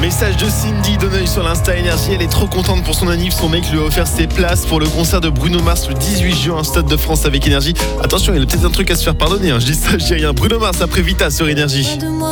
Message de Cindy Donneuil sur l'Insta Énergie. Elle est trop contente pour son anniv. Son mec lui a offert ses places pour le concert de Bruno Mars le 18 juin, Stade de France avec Énergie. Attention, il y a peut-être un truc à se faire pardonner. Je dis ça, je dis rien. Bruno Mars après Vita sur Énergie.